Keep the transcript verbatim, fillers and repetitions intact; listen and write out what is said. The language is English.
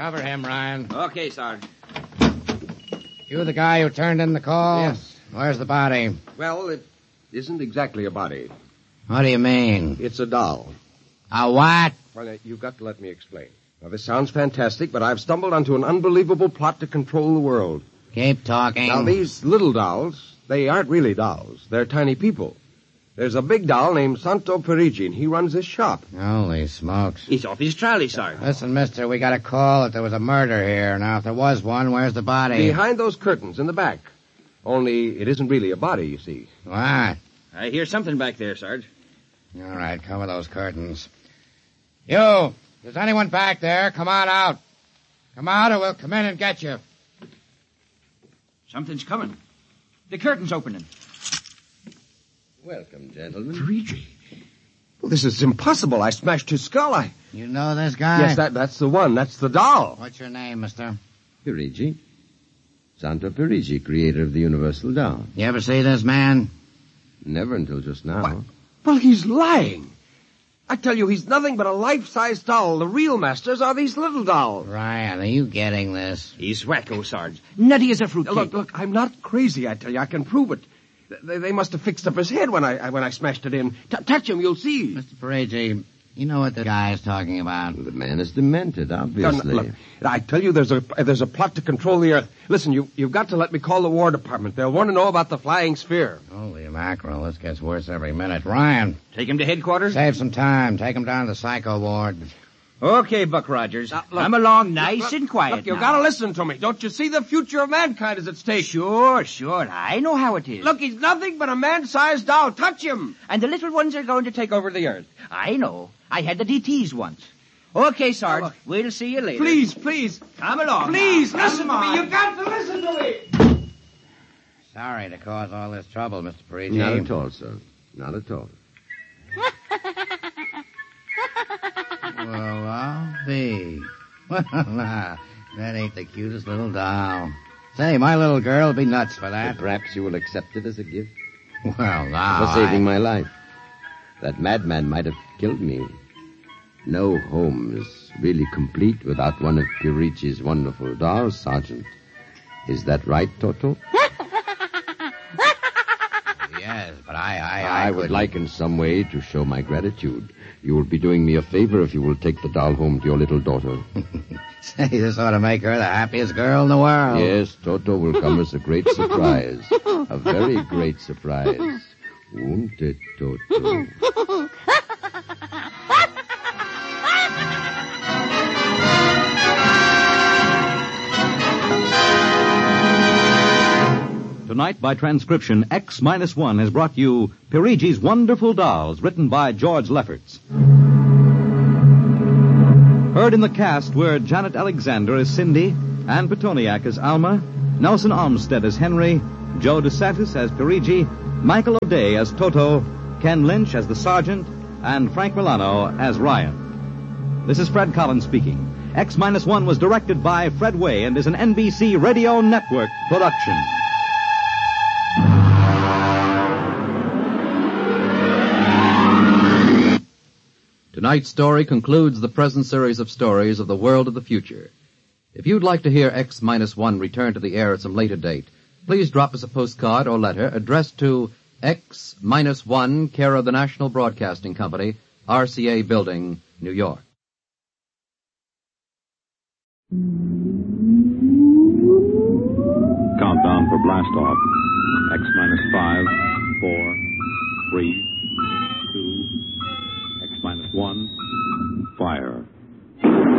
Cover him, Ryan. Okay, Sarge. You the guy who turned in the call? Yes. Where's the body? Well, it isn't exactly a body. What do you mean? It's a doll. A what? Well, uh, you've got to let me explain. Now, this sounds fantastic, but I've stumbled onto an unbelievable plot to control the world. Keep talking. Now, these little dolls, they aren't really dolls. They're tiny people. There's a big doll named Santo Parigi, and he runs this shop. Holy smokes. He's off his trolley, Sarge. Listen, mister, we got a call that there was a murder here. Now, if there was one, where's the body? Behind those curtains in the back. Only it isn't really a body, you see. What? I hear something back there, Sarge. All right, cover those curtains. You, is anyone back there? Come on out. Come out or we'll come in and get you. Something's coming. The curtain's opening. Welcome, gentlemen. Parigi. Well, this is impossible. I smashed his skull. I... You know this guy? Yes, that, that's the one. That's the doll. What's your name, mister? Parigi. Santo Parigi, creator of the Universal Doll. You ever see this man? Never until just now. What? Well, he's lying. I tell you, he's nothing but a life-size doll. The real masters are these little dolls. Ryan, are you getting this? He's wacko, Sarge. Nutty as a fruitcake. Look, look, I'm not crazy, I tell you. I can prove it. They, they must have fixed up his head when I when I smashed it in. T- touch him, you'll see. Mister Parigi, you know what the guy is talking about. The man is demented, obviously. Look, I tell you, there's a there's a plot to control the Earth. Listen, you you've got to let me call the War Department. They'll want to know about the flying sphere. Holy mackerel, this gets worse every minute. Ryan, Take him to headquarters? save some time. Take him down to the psycho ward. Okay, Buck Rogers. Now, look, I'm along nice look, and quiet Look, you've now. got to listen to me. Don't you see the future of mankind is at stake? Sure, sure. I know how it is. Look, he's nothing but a man-sized doll. Touch him. And the little ones are going to take over the Earth. I know. I had the D Ts once. Okay, Sarge. Now, look. We'll see you later. Please, please. Come along. Please, now. listen Come to on. me. You've got to listen to me. Sorry to cause all this trouble, Mister Parigi. Not at all, sir. Not at all. Well, I'll be. Well, nah, that ain't the cutest little doll. Say, my little girl will be nuts for that. Perhaps you will accept it as a gift Well, now. for saving I... my life. That madman might have killed me. No home is really complete without one of Pirigi's wonderful dolls, Sergeant. Is that right, Toto? Yes, but I, I, I, I would couldn't- like in some way to show my gratitude. You will be doing me a favor if you will take the doll home to your little daughter. Say, this ought to make her the happiest girl in the world. Yes, Toto will come as a great surprise. A very great surprise. Won't it, Toto? Tonight, by transcription, X minus one has brought you Pirigi's Wonderful Dolls, written by George Lefferts. Heard in the cast were Janet Alexander as Cindy, Ann Petoniak as Alma, Nelson Olmsted as Henry, Joe DeSantis as Pirigi, Michael O'Day as Toto, Ken Lynch as the Sergeant, and Frank Milano as Ryan. This is Fred Collins speaking. X minus one was directed by Fred Way and is an N B C Radio Network production. Tonight's story concludes the present series of stories of the world of the future. If you'd like to hear X minus one return to the air at some later date, please drop us a postcard or letter addressed to X minus one, care of the National Broadcasting Company, R C A Building, New York. Countdown for blast off. X minus five, four, three,